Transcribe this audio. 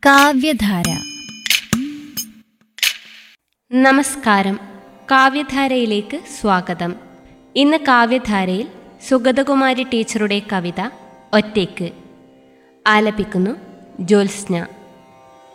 കാവ്യധാര. നമസ്കാരം. കാവ്യധാരയിലേക്ക് സ്വാഗതം. ഇന്ന് കാവ്യധാരയിൽ സുഗതകുമാരി ടീച്ചറുടെ കവിത ഒറ്റയ്ക്ക് ആലപിക്കുന്നു ജ്യോത്സ്ന.